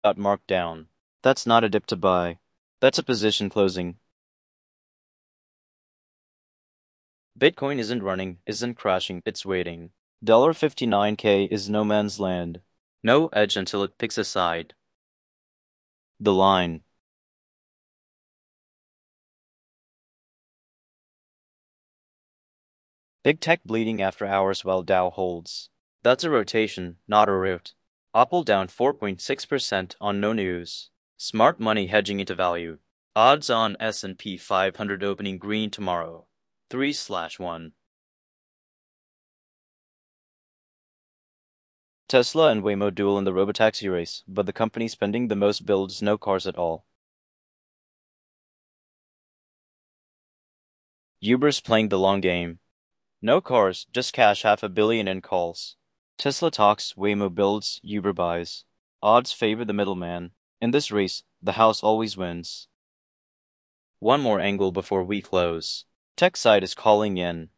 got marked down. That's not a dip to buy. That's a position closing. Bitcoin isn't running, isn't crashing, it's waiting. $59K is no man's land. No edge until it picks a side. The line. Big tech bleeding after hours while Dow holds. That's a rotation, not a rout. Apple down 4.6% on no news. Smart money hedging into value. Odds on S&P 500 opening green tomorrow. 3/1. Tesla and Waymo duel in the robotaxi race, but the company spending the most builds no cars at all. Uber's playing the long game. No cars, just cash $500 million in calls. Tesla talks, Waymo builds, Uber buys. Odds favor the middleman. In this race, the house always wins. One more angle before we close. Tech side is calling in.